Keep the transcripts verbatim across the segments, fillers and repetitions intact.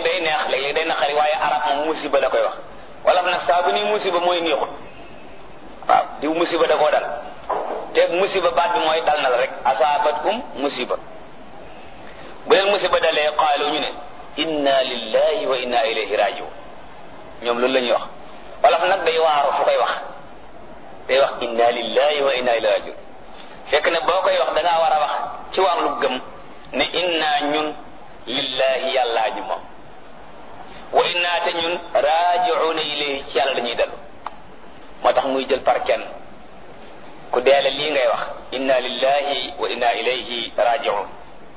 day neex léeg-léeg day naqari waaye arab moom musiba la koy wax wala nag saa bu ni musiba mooy neexut waaw di musiba da koo dal te musiba baat bi mooy dal na la rek asaabatkum musiba bu leen musiba dalee qaalu ñu ne inna lillahi wa inna ilayhi rajiun ñoom loolu la ñuy wax wala nag day waaru fu koy wax day wax inna lillahi wa inna ilayhi rajiun fekk ne boo koy wax da ngaa war a wax ci wàllu gëm ne inna ñun lillahi yàllaa ñu moom wa inna te ñun raji'una ilayhi ci yàlla dañuy dellu moo tax muy jël par kenn ku deele lii ngay wax inna lillahi wa inna ilayhi raji'un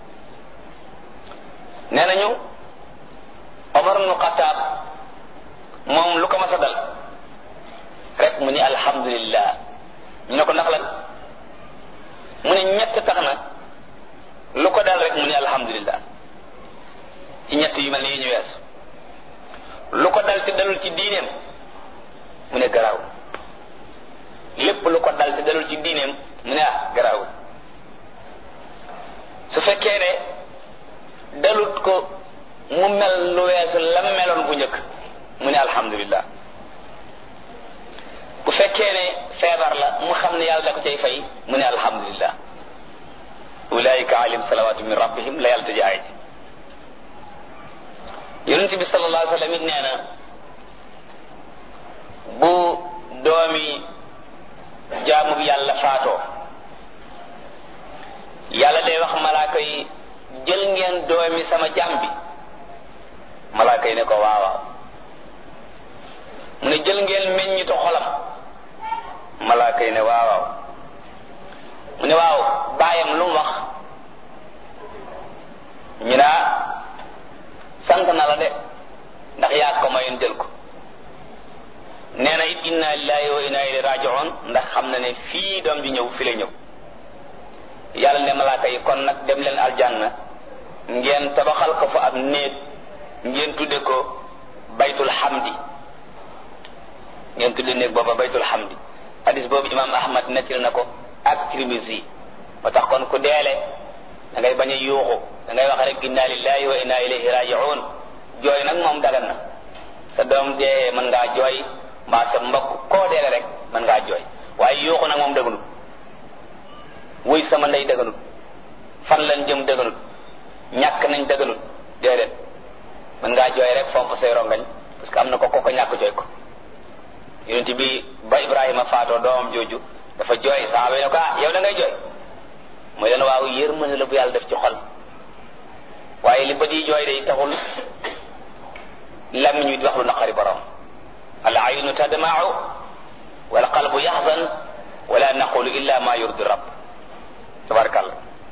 nee nañu Omar ibn Khattab moom lu ko mas a dal rek mu ni alhamdulillah ñu ne ko ndax lan mu ne ñett tax na lu ko dal rek mu ni alhamdulillah ci ñett yu mel ni yi ñu weesu lu ko dal te dalul ci diineem mu ne garaaw lépp lu ko dal te dalul ci diineem mu ne ah garaaw su fekkee ne dalut ko mu mel lu weesu lam meloon bu njëkk mu ne alhamdulillah bu fekkee ne feebar la mu xam ne yàlla da ko cay fay mu ne alhamdulillah ulaika alayhim salawatu min rabbihim la yàlla tëj aay yonent bi sallallahu alayhi wa sallam it nee na bu doomi jaamu bi yàlla faatoo yàlla day wax malaaka yi jël ngeen doomi sama jaam bi malaaka yi ne ko waawaaw mu ne jël ngeen meññitu xolam malaaka yi ne waawaaw mu ne waaw baayam lu mu wax ñu naa sant na la de ndax yaa ko mayoon jël ko nee na it inna lillahi wa inna ilayhi raji'un ndax xam na ne fii doom bi ñëw fi la ñëw yàlla ne malaaka yi kon nag dem leen aljanna ngeen tabaxal ko fa ab néeg ngeen tudde ko baytul hamdi ngeen tudde néeg booba baytul hamdi hadis boobu imam ahmad nettil na ko ak Tirmisi ba tax kon ku deele da ngay bañ a yuuxu da ngay wax rek inna lillahi wa inna ilayhi raji'un jooy nag moom dagan na sa doom dee mën ngaa jooy mbaa sa mbokk koo deele rek mën ngaa jooy waaye yuuxu nag moom dëgganut wuy sama ndey dëgganut fan lañ jëm dëgganut ñàkk nañ dëgganut déedéet mën ngaa jooy rek fomp say rongañ parce que am na ko ko ko ñàkk jooy ko yonent bi ba Ibrahima faatoo doomam jooju dafa jooy saaba yi ne ko ah yow da ngay jooy mooy leen waaw yërmande la bu yàlla def ci xol waaye li bët yi jooy day taxul làmmiñ wi di wax lu naqari borom al aynu tadma'u wal qalbu yahzan wala naqulu illa ma yurdi rabb tabarakallah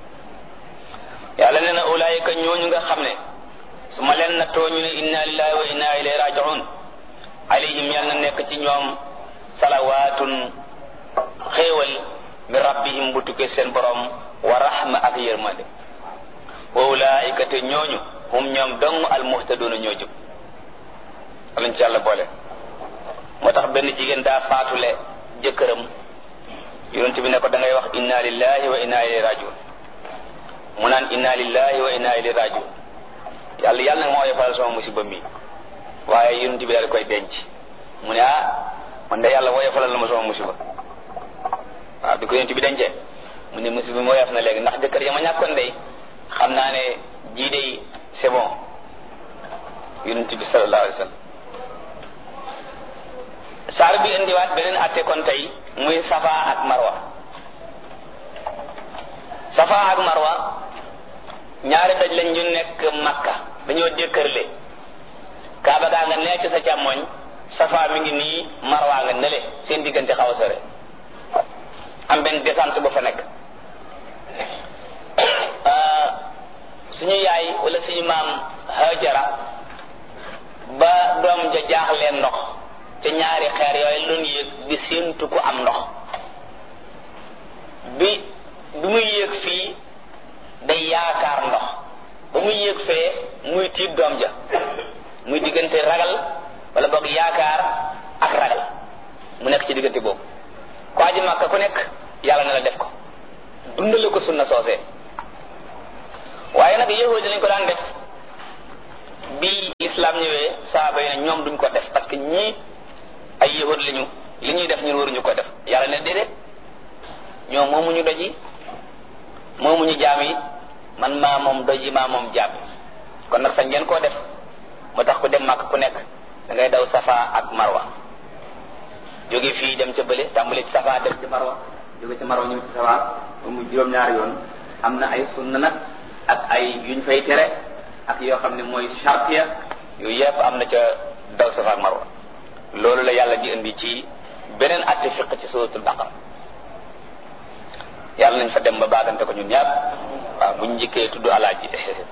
yàlla nee na ulaayika ñooñu nga xam ne su ma leen na tooñu ne inna lillahi wa inna ilayhi raji'un alayhim yàlla na nekk ci ñoom salawaatun xéewal min rabbihim bu tukkee seen borom wa rahma ak yërmande wa ulaayika te ñooñu hum ñoom dong al muhtaduna ñoo jub alañ ci yàlla boole moo tax benn jigéen daa faatule jëkkëram yonent bi ne ko da ngay wax inna lillahi wa inna ilayhi raji'un mu naan inna lillahi wa inna ilayhi raji'un yàlla yàlla nag moo yefal sama musiba mi waaye yonent bi daal koy denc mu ne ah man de yàlla woyofalal na ma sama musiba waaw bi ko yonent bi dencee mu ne musiba mi woyof na léegi ndax jëkkër ya ma ñàkkoon day xam naa ne jii day c'est bon yonent bi sallallahu alayhi wa sallam saar bi indiwaat beneen atte kon tey muy safa ak marwa safa ak marwa ñaari daj lañ ñu nekk makka dañoo dékkërle kaaba gaa nga nekk sa càmmoñ safa mi ngi nii marwa nga nele seen diggante xaw a sore am benn descente ba fa nekk suñu yaay wala suñu maam Hajara ba doom ja jaaxleen ndox te ñaari xeer yooyu loon yéeg di séentu ko am ndox bi bi muy yéeg fii day yaakaar ndox ba muy yéeg fee muy tiit doom ja muy diggante ragal wala boog yaakaar ak ragal mu nekk ci diggante boobu ko aji Makka ku nekk yàlla na la def ko dundale ko sunna soosee waaye nag yahudi lañ ko daan def bi l'islam ñëwee saaba yi ne ñoom duñ ko def parce que ñii ay yahud lañu li ñuy def ñun waruñu ko def yàlla ne déedéet ñoom moomuñu doj yi moomuñu jaam yi man maa moom doj yi maa moom jaam yi kon nag sañ ngeen koo def moo tax ku dem màkk ku nekk da ngay daw safa ak marwa jóge fii dem ca bële tàmbale ci safa dem ci marwa jóge ci marwa ñëw ci safa ba mu juróom-ñaari yoon am na ay sunna nag ak ay yuñ fay tere ak yoo xam ne mooy chartiya yooyu yëpp am na ca daw safa ak marwa loolu la yàlla di indi ci beneen atte fiq ci suratul baqara yàlla nañ fa dem ba baagante ko ñun ñaar waaw buñ njëkkee tudd alaaji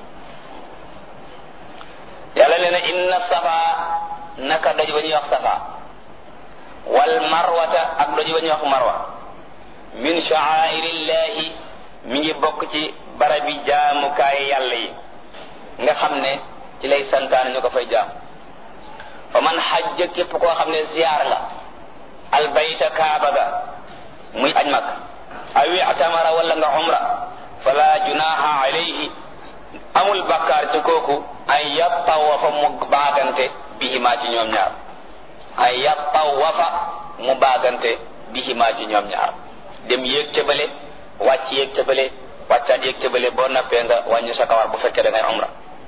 yàlla nee na inna safa naka doj ba ñuy wax safa wal marwata ak doj ba ñuy wax marwa min sha'airillahi mi ngi bokk ci barabi jaamukaay yàlla yi nga xam ne ci lay santaane ñu ko fay jaam fa man xajja képp koo xam ne ziyaar nga albayta kaaba ga muy aj mag aw i'tamara wala nga umra fala junaha alayhi amul bakkaar ci kooku ay yattawafa mu baagante bihimaa ci ñoom ñaar ay yattawafa mu baagante bihimaa ci ñoom ñaar dem yéeg ca bële wàcc yéeg ca bële wàccaat yéeg ca bële boo nappee nga wàññi sa kawar bu fekkee da ngay umra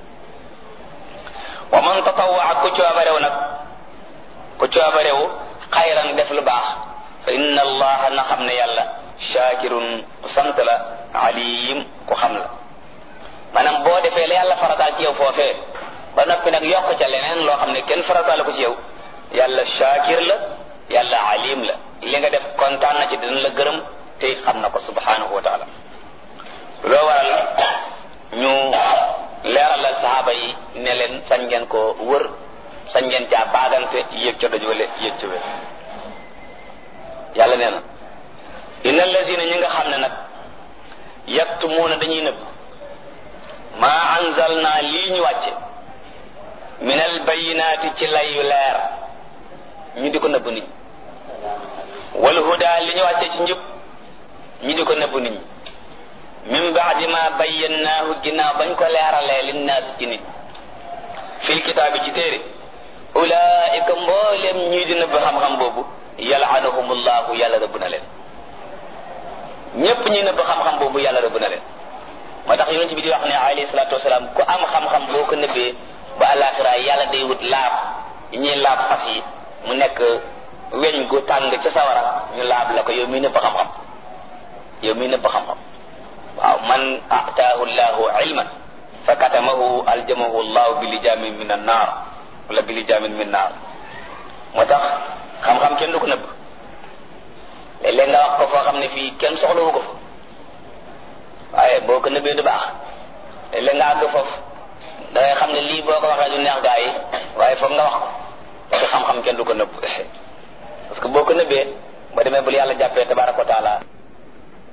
wa man tatawwa ku coobarew nag ku coobarew xayran def lu baax fa inna allaha na xam ne yàlla shakirun ku sant la alim ku xam la maanaam boo defee la yàlla farataal ci yow foofee ba noppi nag yokk ca leneen loo xam ne kenn farataal ko ci yow yàlla shakir la yàlla alim la li nga def kontaan na ci dina la gërëm te it xam na ko subhanahu wa taala loo waral ñu leeralal saxaaba yi ne leen sañ ngeen ko wër sañ ngeen caa baagante yéeg ca doj wala yéeg ca wér yàlla nee na inna allazina ñi nga xam ne nag yaktumuuna dañuy nëbb maa anzalna lii ñu wàcce min al bayinaati ci lay yu leer ñu di ko nëbb nit ñi wal huda li ñu wàcce ci njub ñu di ko nëbb nit ñi min baadi ma bayyannaahu ginnaaw bañ ko leeralee linnaas ci nit fil kitaabi ci téere ulaika mboolem ñuy di nëbb xam-xam boobu yal'anuhumullahu yàlla rëbb na leen ñépp ñuy nëbb xam-xam boobu yàlla rëbb na leen moo tax yonent bi di wax ne alayhi salaatu wasalaam ku am xam-xam boo ko nëbbee ba àllaaxira yàlla day wut laab yi ñuy laab fas yi mu nekk weñ gu tàng ca sawara ñu laab la ko yow miy nëbb xam-xam yow miy nëbb xam-xam waaw man ataahu llahu ilman fa katamahu aljamahu llahu bi lijamin min an naar wala bi lijamin min naar moo tax xam-xam kenn du ko nëbb léeg-léeg nga wax ko foo xam ne fii kenn soxlawu ko fa waaye boo ko nëbbee du baax léeg-léeg nga àgg foofu da ngay xam ne lii boo ko waxee du neex gaa yi waaye foog nga wax ko parce que xam-xam kenn du ko nëbb parce que boo ko nëbbee ba demee bul yàlla jàppee tabaraka wa taala